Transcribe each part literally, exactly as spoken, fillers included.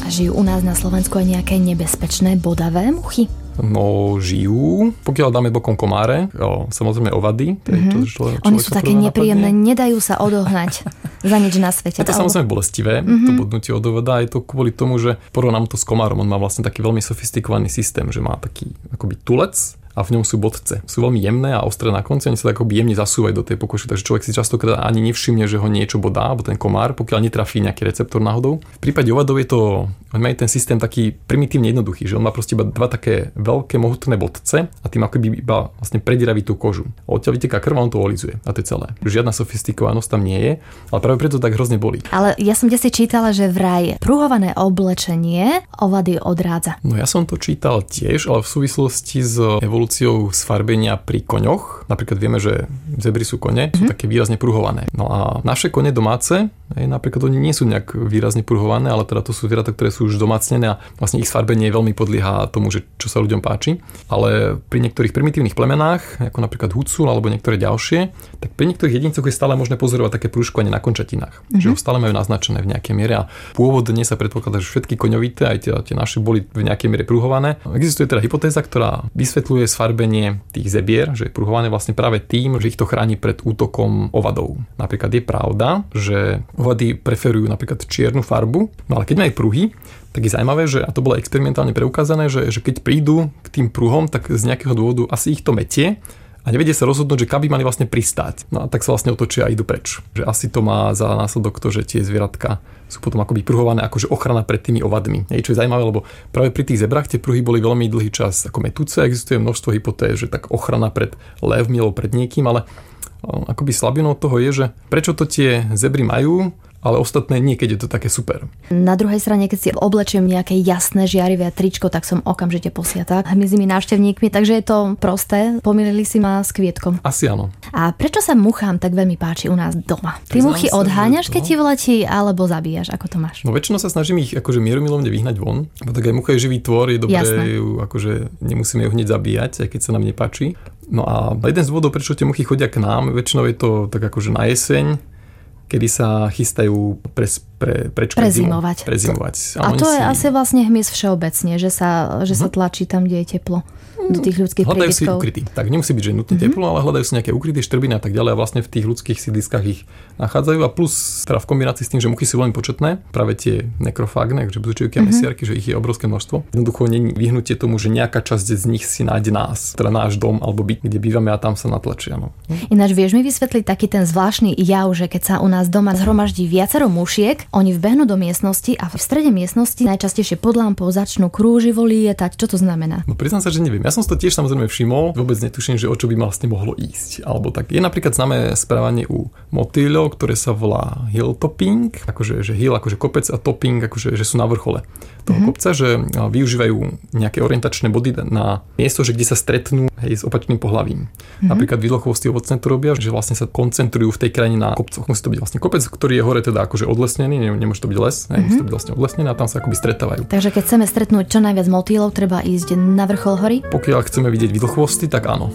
Žijú u nás na Slovensku aj nejaké nebezpečné bodavé muchy? No, žijú. Pokiaľ dáme bokom komáre, jo, samozrejme ovady. Mm-hmm. To, čo, čo Oni sú také nepríjemné, napadne. Nedajú sa odohnať za nič na svete. Je to alebo... samozrejme bolestivé, mm-hmm. to bodnutie od ovada. Je to kvôli tomu, že porovnám to s komárom. On má vlastne taký veľmi sofistikovaný systém, že má taký akoby tulec a v ňom sú bodce. Sú veľmi jemné a ostré na konci, oni sa tak akoby jemne zasúvajú do tej pokožky, takže človek si častokrát ani nevšimne, že ho niečo bodá, alebo ten komár, pokiaľ netrafí nejaký receptor náhodou. V prípade ovadov je to, on má ten systém taký primitívne jednoduchý, že on má proste iba dva také veľké mohutné bodce a tým akoby iba vlastne prediraví tú kožu. A odtiaľ vyteká krv a on to olizuje. A to je celé. Žiadna sofistikovanosť tam nie je, ale práve preto tak hrozne bolí. Ale ja som si čítala, že vraj pruhované oblečenie ovady odrádza. No ja som to čítal tiež, ale v súvislosti s evolúciou sfarbenia pri koňoch. Napríklad vieme, že zebry sú kone, sú mm-hmm. také výrazne pruhované. No a naše kone domáce, aj napríklad oni nie sú nejak výrazne pruhované, ale teda to sú zvieratá, ktoré sú už domácnené a vlastne ich sfarbenie veľmi podlieha tomu, že čo sa ľuďom páči. Ale pri niektorých primitívnych plemenách, ako napríklad hucul alebo niektoré ďalšie, tak pri niektorých jedincoch je stále možné pozorovať také prúžkovanie na končatinách. Mm-hmm. Že ho stále majú naznačené v nejakej miere a pôvodne sa predpokladá, že všetky koňovité, aj tie, tie naše boli v nejakej miere pruhované. Existuje teda hypotéza, ktorá vysvetľuje sfarbenie tých zebier, že je pruhované vlastne práve tým, že ich to chráni pred útokom ovadov. Napríklad je pravda, že ovady preferujú napríklad čiernu farbu, no ale keď majú pruhy, tak je zaujímavé, že, a to bolo experimentálne preukázané, že, že keď prídu k tým pruhom, tak z nejakého dôvodu asi ich to metie a nevedia sa rozhodnúť, že kam by mali vlastne pristáť. No a tak sa vlastne otočia a idú preč. Že asi to má za následok to, že tie zvieratka sú potom akoby pruhované akože ochrana pred tými ovadmi. Je, čo je zaujímavé, lebo práve pri tých zebrách tie pruhy boli veľmi dlhý čas ako metúce. Existuje množstvo hypotéz, že tak ochrana pred lévmi alebo pred niekým, ale akoby slabinou toho je, že prečo to tie zebry majú, ale ostatné nie, keď je to také super. Na druhej strane, keď si oblečiem nejaké jasné žiarivé tričko, tak som okamžite posiatá hmyzími návštevníkmi, takže je to prosté. Pomýlili si ma s kvietkom. Asi áno. A prečo sa muchám tak veľmi páči u nás doma? Ty muchy odháňaš, keď ti vletí, alebo zabíjaš? Ako to máš? No väčšinou sa snažím ich akože mierumilovne vyhnať von. Bo tak aj mucha je živý tvor, je dobré ju, akože nemusíme ju hneď zabíjať, aj keď sa nám nepáči. No a jeden z dôvodov, prečo tie muchy chodia k nám, väčšinou je to tak akože na jeseň, kedy sa chystajú pre, pre, prečkať prezimovať. Zimu, prezimovať. A, a to je si... asi vlastne hmyz všeobecne, že sa, že sa tlačí tam, kde je teplo. Do tých ľudských hľadajú príbytkov. si ukrytí. Tak nemusí byť, že nutne mm-hmm. teplo, ale hľadajú si nejaké ukryté štrbiny a tak ďalej a vlastne v tých ľudských sídliskách ich nachádzajú a plus teda v kombinácii s tým, že muchy sú veľmi početné, práve tie nekrofágne, že buzečivky a mesiarky, mm-hmm. že ich je obrovské množstvo. Jednoducho nie vyhnutie tomu, že nejaká časť z nich si nájde nás, teda náš dom alebo byt, kde bývame a tam sa natlačia. No. Ináč vieš mi vysvetliť taký ten zvláštny jav, že keď sa u nás doma zhromaždí viacero mušiek, oni vbehnú do miestnosti a v strede miestnosti najčastejšie pod lampou začnú krúživo lietať. Čo to znamená? No priznám sa, že neviem. Ja som to tiež samozrejme všimol, vôbec netuším, že o čo by vlastne mohlo ísť. Alebo tak. Je napríklad známe správanie u motýľov, ktoré sa volá hilltopping, akože že hill akože kopec a topping akože že sú na vrchole toho mm-hmm. kopca, že využívajú nejaké orientačné body na miesto, že kde sa stretnú hej, s opačným pohlavím. Mm-hmm. Napríklad výdlochvostí ovocné to robia, že vlastne sa koncentrujú v tej krajine na kopcoch. Musí to byť vlastne kopec, ktorý je hore teda akože odlesnený, nemôže to byť les, mm-hmm. musí to byť vlastne odlesnené a tam sa akoby stretávajú. Takže keď chceme stretnúť čo najviac motýlov, treba ísť na vrchol hory? Pokiaľ chceme vidieť výdlochvosty, tak áno.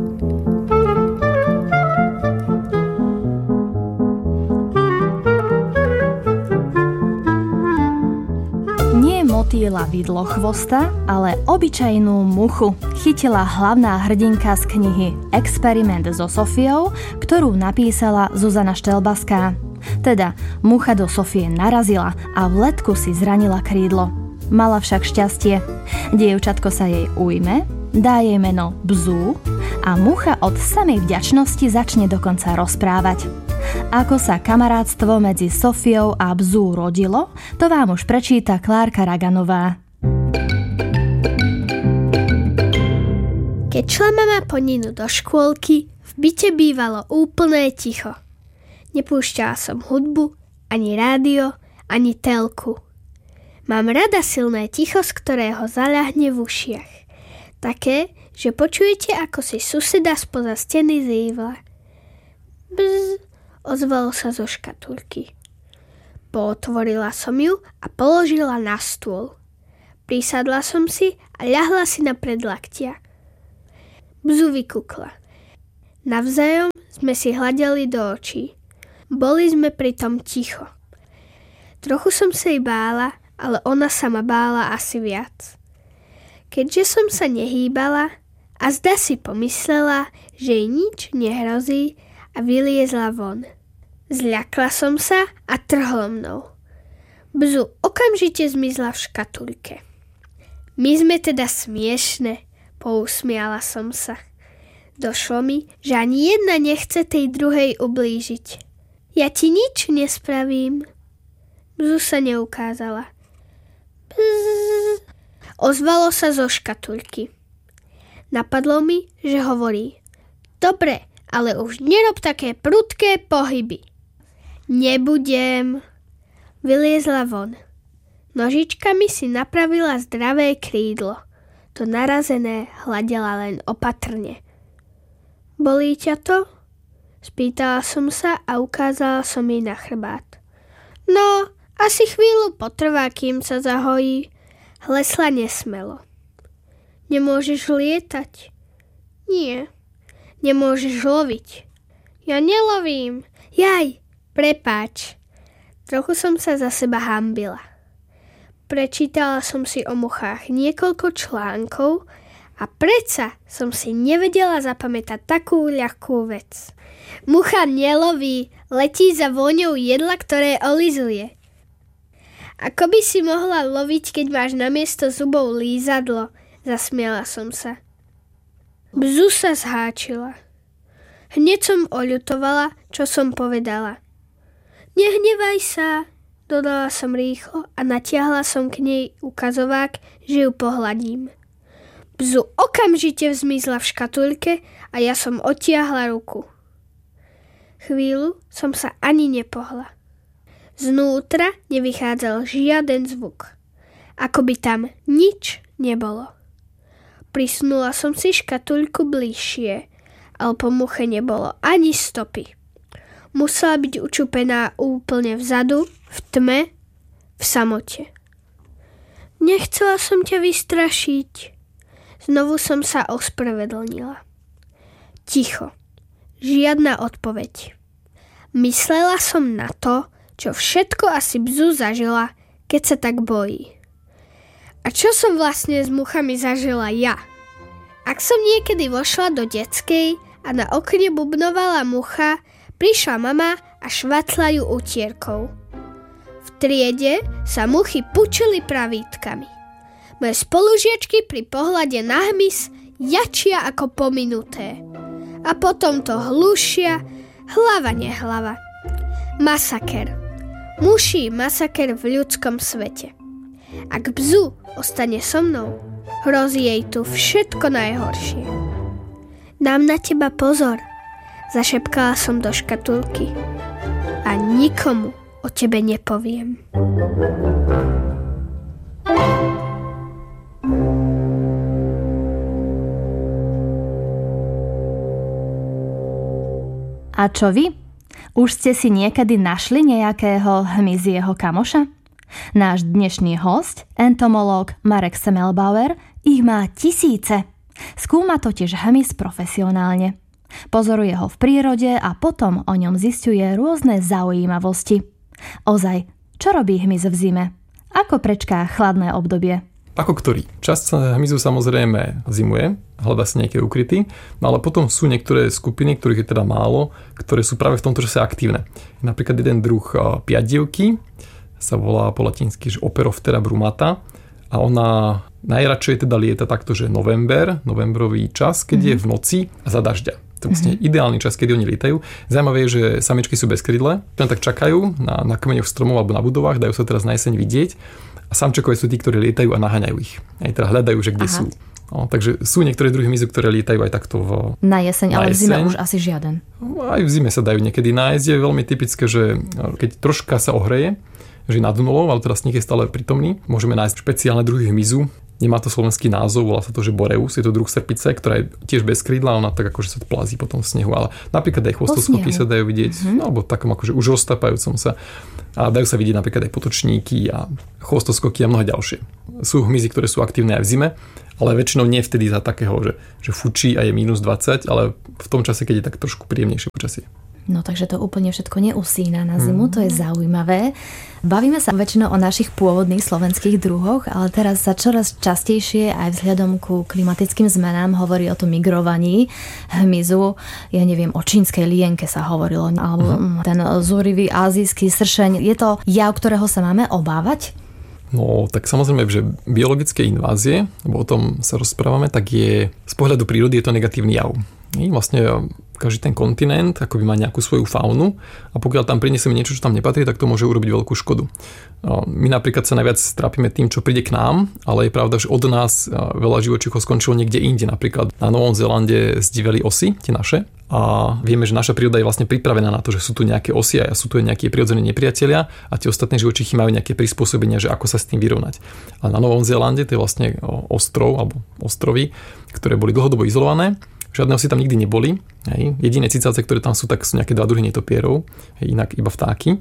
Motýla vidlochvosta, ale obyčajnú muchu chytila hlavná hrdinka z knihy Experiment so Sofiou, ktorú napísala Zuzana Štelbaská. Teda mucha do Sofie narazila a v letku si zranila krídlo. Mala však šťastie. Dievčatko sa jej ujme, dá jej meno Bzú a mucha od samej vďačnosti začne dokonca rozprávať. Ako sa kamarátstvo medzi Sofiou a Bzú rodilo, to vám už prečíta Klárka Raganová. Keď šla mama po Ninu do škôlky, v byte bývalo úplné ticho. Nepúšťala som hudbu, ani rádio, ani telku. Mám rada silné ticho, z ktorého zaľahne v ušiach. Také, že počujete, ako si suseda spoza steny zývla. Bzz, ozvalo sa zo škatulky. Pootvorila som ju a položila na stôl. Prisadla som si a ľahla si na predlaktia. Bzu vykukla. Navzájom sme si hľadeli do očí. Boli sme pritom ticho. Trochu som sa jej bála, ale ona sa ma bála asi viac. Keďže som sa nehýbala a zda si pomyslela, že jej nič nehrozí a vyliezla von. Zľakla som sa a trhlo mnou. Bzu okamžite zmizla v škatulke. My sme teda smiešne, pousmiala som sa. Došlo mi, že ani jedna nechce tej druhej ublížiť. Ja ti nič nespravím. Bzu sa neukázala. Bzz. Ozvalo sa zo škatulky. Napadlo mi, že hovorí: Dobre, ale už nerob také prudké pohyby. Nebudem. Vyliezla von. Nožičkami si napravila zdravé krídlo. To narazené hladila len opatrne. Bolí ťa to? Spýtala som sa a ukázala som jej na chrbát. No, asi chvíľu potrvá, kým sa zahojí. Hlesla nesmelo. Nemôžeš lietať? Nie. Nemôžeš loviť? Ja nelovím. Jaj, prepáč. Trochu som sa za seba hanbila. Prečítala som si o muchách niekoľko článkov a predsa som si nevedela zapamätať takú ľahkú vec. Mucha neloví, letí za vôňou jedla, ktoré olizuje. Ako by si mohla loviť, keď máš namiesto zubov lízadlo? Zasmiala som sa. Bzu sa zháčila. Hneď som oľutovala, čo som povedala. Nehnevaj sa, dodala som rýchlo a natiahla som k nej ukazovák, že ju pohľadím. Bzu okamžite vzmizla v škatulke a ja som odtiahla ruku. Chvíľu som sa ani nepohla. Znútra nevychádzal žiaden zvuk. Ako by tam nič nebolo. Prisunula som si škatuľku bližšie, ale po muche nebolo ani stopy. Musela byť učupená úplne vzadu, v tme, v samote. Nechcela som ťa vystrašiť. Znovu som sa ospravedlnila. Ticho. Žiadna odpoveď. Myslela som na to, čo všetko asi Bzu zažila, keď sa tak bojí. A čo som vlastne s muchami zažila ja? Ak som niekedy vošla do detskej a na okne bubnovala mucha, prišla mama a švatla ju utierkou. V triede sa muchy pučili pravítkami. Moje spolužiačky pri pohľade na hmyz jačia ako pominuté. A potom to hlušia, hlava nehlava. Masaker. Muší masaker v ľudskom svete. Ak Bzu ostane so mnou, hrozí jej tu všetko najhoršie. Dám na teba pozor, zašepkala som do škatulky. A nikomu o tebe nepoviem. A čo vy? Už ste si niekedy našli nejakého hmyzieho kamoša? Náš dnešný hosť, entomológ Marek Semmelbauer, ich má tisíce. Skúma totiž hmyz profesionálne. Pozoruje ho v prírode a potom o ňom zisťuje rôzne zaujímavosti. Ozaj, čo robí hmyz v zime? Ako prečká chladné obdobie? Ako ktorý? Časť hmyzu samozrejme zimuje, hľadá si nejaké ukryty, no ale potom sú niektoré skupiny, ktorých je teda málo, ktoré sú práve v tomto čase aktívne. Napríklad jeden druh piatdievky sa volá po latinsky, že Operophthera brumata a ona najradšej teda lieta takto, že november, novembrový čas, keď mm-hmm. je v noci a za dažďa. To je vlastne mm-hmm. ideálny čas, kedy oni lietajú. Zaujímavé je, že samičky sú bez krydle, len tak čakajú na, na kmeňoch stromov alebo na budovách, dajú sa teraz na jeseň vidieť. A samčekové sú tí, ktorí lietajú a naháňajú ich. Aj teda hľadajú, že kde Aha. sú. No, takže sú niektoré druhy hmyzu, ktoré lietajú aj takto v, na jeseň, na ale jeseň. V zime už asi žiaden. Aj v zime sa dajú niekedy nájsť. Je veľmi typické, že keď troška sa ohreje, že nad nulou, ale teraz sníh je stále prítomný, môžeme nájsť špeciálne druhy hmyzu. Nemá to slovenský názov, volá sa to, že Boreus, je to druh serpice, ktorá je tiež bez krídla, ona tak akože sa plazí po tom snehu, ale napríklad aj chvostoskopy sa dajú vidieť, mm-hmm. alebo takom akože už roztápajúcom sa. A dajú sa vidieť napríklad aj potočníky a chvostoskoky a mnohé ďalšie. Sú hmyzy, ktoré sú aktívne aj v zime, ale väčšinou nie vtedy za takého, že, že fučí a je mínus dvadsať, ale v tom čase, keď je tak trošku príjemnejšie počasie. No takže to úplne všetko neusína na zimu, mm. to je zaujímavé. Bavíme sa väčšinou o našich pôvodných slovenských druhoch, ale teraz sa čoraz častejšie aj vzhľadom ku klimatickým zmenám hovorí o tom migrovaní hmyzu. Ja neviem, o čínskej lienke sa hovorilo, alebo mm. ten zúrivý azijský sršeň. Je to jav, ktorého sa máme obávať? No, tak samozrejme, že biologické invázie, lebo o tom sa rozprávame, tak je z pohľadu prírody je to negatívny jav. I vlastne každý ten kontinent akoby má nejakú svoju faunu a pokiaľ tam prinesieme niečo, čo tam nepatrí, tak to môže urobiť veľkú škodu. My napríklad sa najviac trápime tým, čo príde k nám, ale je pravda, že od nás veľa živočíchov skončilo niekde inde. Napríklad na Novom Zélande zdiveli osy, tie naše, a vieme, že naša príroda je vlastne pripravená na to, že sú tu nejaké osy a sú tu nejaké prirodzení nepriatelia a tie ostatné živočichy majú nejaké prispôsobenia, že ako sa s tým vyrovnať. A na Novom Zélande to je vlastne ostrov alebo ostrovy, ktoré boli dlhodobo izolované. Žiadne osy tam nikdy neboli. Hej. Jediné cicavce, ktoré tam sú, tak sú nejaké dva druhy netopierov, hej, inak iba vtáky.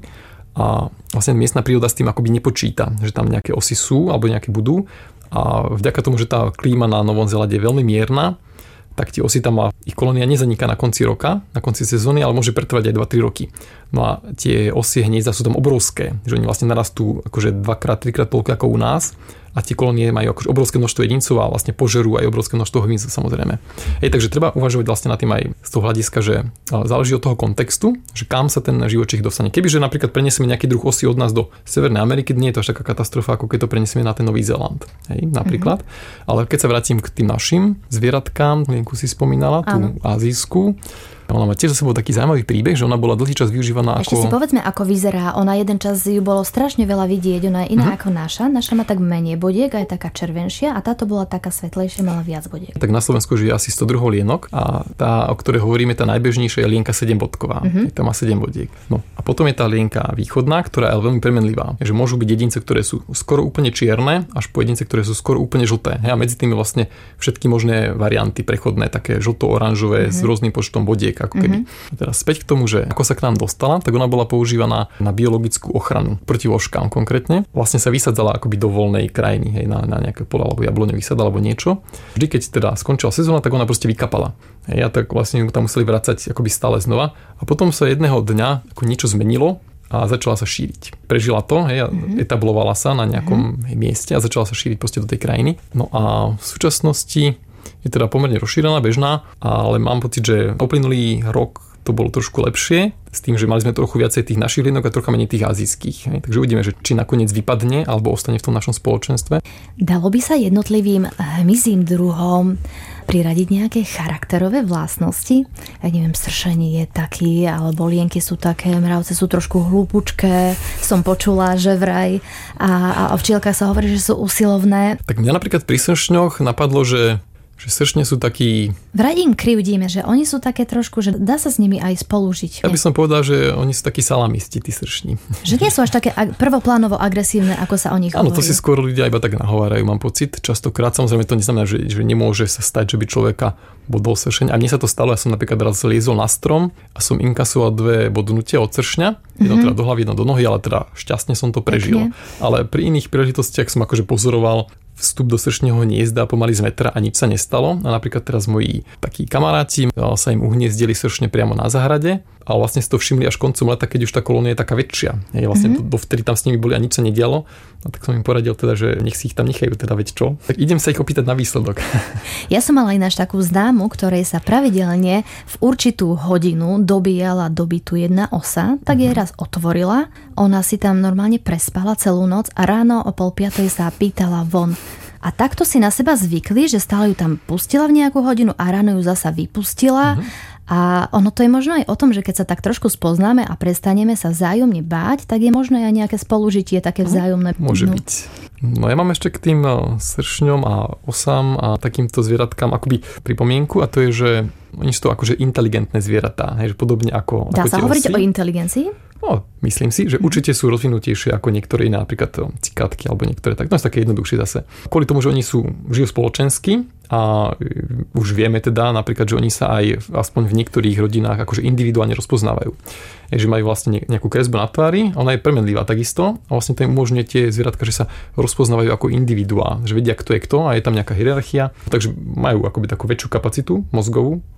A vlastne miestna príroda s tým akoby nepočíta, že tam nejaké osy sú alebo nejaké budú. A vďaka tomu, že tá klíma na Novom Zélande je veľmi mierna, tak tie osy tam má, ich kolónia nezaniká na konci roka, na konci sezóny, ale môže pretrvať aj dva tri roky. No a tie osy hniezda sú tam obrovské, že oni vlastne narastú akože dvakrát, trikrát toľko ako u nás. A tie kolónie majú akože obrovské množstvo jedincov a vlastne požerú aj obrovské množstvo hmyzu, samozrejme. Ej, takže treba uvažovať vlastne nad tým aj z toho hľadiska, že záleží od toho kontextu, že kam sa ten živočích dostane. Kebyže napríklad preniesieme nejaký druh osy od nás do Severnej Ameriky, nie je to až taká katastrofa, ako keď to preniesieme na ten Nový Zéland. Hej, napríklad. Mm-hmm. Ale keď sa vrátim k tým našim zvieratkám, Lienku si spomínala, tú azijskú. Ona má tiež za sebou taký zaujímavý príbeh, že ona bola dlhý čas využívaná Ešte ako... Ešte si povedzme, ako vyzerá. Ona jeden čas ju bolo strašne veľa vidieť. Ona je iná uh-huh. ako naša. Naša má tak menej bodiek a je taká červenšia a táto bola taká svetlejšia, mala viac bodiek. Tak na Slovensku žije asi sto druhov lienok a tá, o ktorej hovoríme, tá najbežnejšia je lienka sedembodková. Uh-huh. Tá má sedem bodiek. No a potom je tá lienka východná, ktorá je veľmi premenlivá. Že môžu byť jedince, ktoré sú skoro úplne čierne, až po jedince, ktoré sú skoro úplne žlté. A medzi tými vlastne všetky možné varianty prechodné, také žlto-oranžové uh-huh. s rôznym počtom bodiek, ako keby. Uh-huh. Teraz späť k tomu, že ako sa k nám dostala, tak ona bola používaná na biologickú ochranu proti vožkám konkrétne. Vlastne sa vysadzala akoby do voľnej krajiny, hej, na, na nejaké poľa alebo jablone vysada alebo niečo. Vždy, keď teda skončila sezóna, tak ona proste vykapala. Hej, a tak vlastne ju tam museli vracať akoby stále znova. A potom sa jedného dňa ako niečo zmenilo a začala sa šíriť. Prežila to, hej, mm-hmm. etablovala sa na nejakom mm-hmm. mieste a začala sa šíriť proste do tej krajiny. No a v súčasnosti je teda pomerne rozšírená, bežná, ale mám pocit, že uplynulý rok to bolo trošku lepšie, s tým, že mali sme trochu viacej tých našich lienok a trocha menej tých azijských. Takže uvidíme, že či nakoniec vypadne alebo ostane v tom našom spoločenstve. Dalo by sa jednotlivým hmyzím druhom priradiť nejaké charakterové vlastnosti? Ja neviem, sršenie je taký, alebo lienky sú také, mravce sú trošku hlúpučké, som počula, že vraj. A, a o včielkach sa hovorí, že sú usilovné. Tak mňa napríklad pri sršňoch napadlo, že že sršne sú takí... Vraj im krivdíme, že oni sú také trošku, že dá sa s nimi aj spolužiť. Ja by som povedal, že oni sú takí salamisti, tí sršni. Že nie sú až také prvoplánovo agresívne, ako sa o nich hovorí. Áno, to si skôr ľudia iba tak nahovárajú, mám pocit. Častokrát, samozrejme, to neznamená, že, že nemôže sa stať, že by človeka bodol sršeň. A mne sa to stalo, ja som napríklad raz liezol na strom a som inkasoval dve bodnutia od sršňa. Jedno mm-hmm. teda do hlavy, jedno do nohy, ale teda šťastne som to prežil. Pekne. Ale pri iných príležitostiach som akože pozoroval vstup do sršného hniezda pomaly z metra a nič sa nestalo. A napríklad teraz moji takí kamaráti sa im uhniezdili sršne priamo na záhrade a vlastne si to všimli až koncom leta, keď už tá kolónia je taká väčšia. Je vlastne mm-hmm. dovtedy tam s nimi boli a nič sa nedialo. A tak som im poradil teda, že nech si ich tam nechajú, teda veď čo. Tak idem sa ich opýtať na výsledok. Ja som mala ináč takú známu, ktorej sa pravidelne v určitú hodinu dobíjala do bytu jedna osa, tak jej raz otvorila. Ona si tam normálne prespala celú noc a ráno o pol piatej sa pýtala von. A takto si na seba zvykli, že stále ju tam pustila v nejakú hodinu a ráno ju zasa vypustila. Uh-huh. A ono to je možno aj o tom, že keď sa tak trošku spoznáme a prestaneme sa vzájomne báť, tak je možno aj nejaké spolužitie, také vzájomné. Môže byť. No ja mám ešte k tým sršňom a osám a takýmto zvieratkám akoby pripomienku a to je, že oni sú to akože inteligentné zvieratá, hej, že podobne ako Dá ako sa hovoriť o inteligencii? No, myslím si, že určite sú rozvinutejšie ako niektoré iné, napríklad cikátky alebo niektoré, tak to je také jednoduchšie zase. Kvôli tomu, že oni sú, žijú spoločensky a už vieme teda napríklad, že oni sa aj aspoň v niektorých rodinách akože individuálne rozpoznávajú. Je, že majú vlastne nejakú kresbu na tvári, ona je premenlivá takisto a vlastne to im umožňuje tie zvieratka, že sa rozpoznávajú ako individuá, že vedia, kto je kto a je tam nejaká hierarchia, takže majú akoby takú väčšiu kapacitu mozgovú,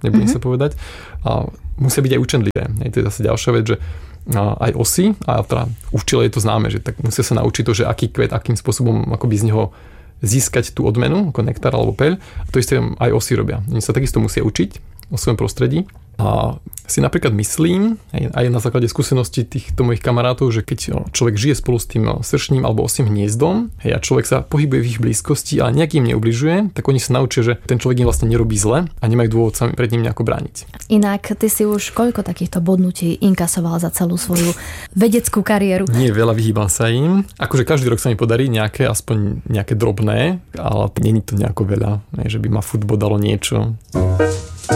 nebudem Mm-hmm. sa povedať. A musia byť aj učenlivé. Hej, to je zase ďalšia vec, že aj osy, a teda u včele je to známe, že tak musia sa naučiť to, že aký kvet, akým spôsobom akoby z neho získať tú odmenu, ako nektár alebo peľ. A to isté aj osy robia. Oni sa takisto musia učiť o svojom prostredí. A si napríklad myslím, aj na základe skúsenosti týchto mojich kamarátov, že keď človek žije spolu s tým sršním alebo osím hniezdom, hej, a človek sa pohybuje v ich blízkosti, ale nejak im neubližuje, tak oni sa naučia, že ten človek im vlastne nerobí zle a nemajú dôvod sa pred ním nejako brániť. Inak ty si už koľko takýchto bodnutí inkasoval za celú svoju vedeckú kariéru? Nie veľa, vyhýbam sa im. Akože každý rok sa mi podarí nejaké, aspoň nejaké drobné, ale nie je to nejako veľa, že by ma futbol dalo niečo.